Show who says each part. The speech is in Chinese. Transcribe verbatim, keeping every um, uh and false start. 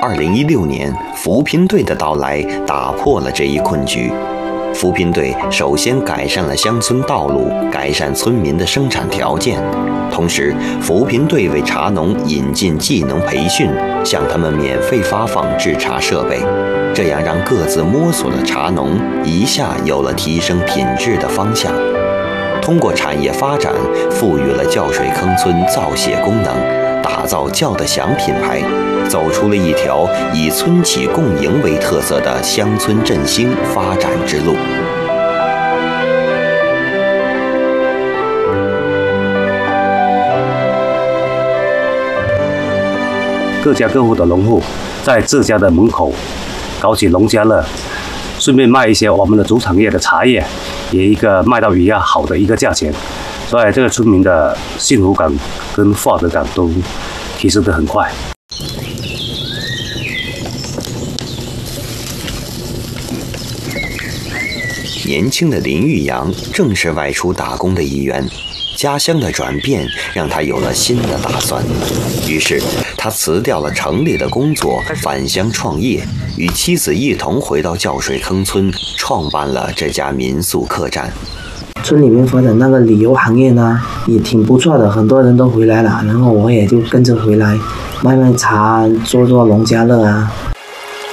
Speaker 1: 二零一六年，扶贫队的到来打破了这一困局。扶贫队首先改善了乡村道路，改善村民的生产条件，同时扶贫队为茶农引进技能培训，向他们免费发放制茶设备，这样让各自摸索的茶农一下有了提升品质的方向。通过产业发展，赋予了酵水坑村造血功能，打造酵得响品牌，走出了一条以村企共赢为特色的乡村振兴发展之路。
Speaker 2: 各家各户的农户在自家的门口搞起农家乐，顺便卖一些我们的主产业的茶叶，也一个卖到比较好的一个价钱，所以这个村民的幸福感跟获得感都提升得很快。
Speaker 1: 年轻的林玉阳正是外出打工的一员，家乡的转变让他有了新的打算，于是他辞掉了城里的工作，返乡创业，与妻子一同回到酵水坑村，创办了这家民宿客栈。
Speaker 3: 村里面发展那个旅游行业呢，也挺不错的，很多人都回来了，然后我也就跟着回来，卖卖茶，做做农家乐啊。